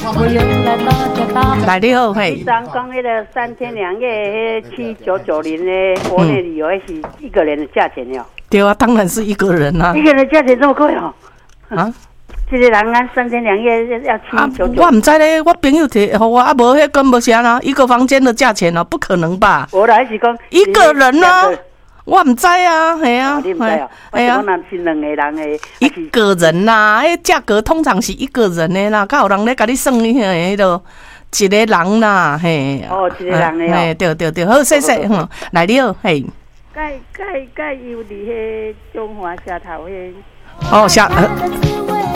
来你好，嘿。 刚讲那个3天2夜，迄7990的国内旅游，是一个人的价钱哟。 对啊，当然是一个人啊。 一个人的价钱这么贵哦？ 啊？ 这个人按3天2夜要799。 我唔知咧，我朋友提我啊，无迄根本是啊，一个房间的价钱啊，不可能吧？ 我来是讲一个人啊。我唔知啊，系啊， 你唔知哦？系啊，是2个人的， 一个人呐，迄价格通常是一个人的啦，较有人咧甲你算迄个一个人啦，嘿。 哦，一个人的哦。 嘿，对，好，谢谢，来你好，嘿。 介有伫迄中华社头迄。 哦，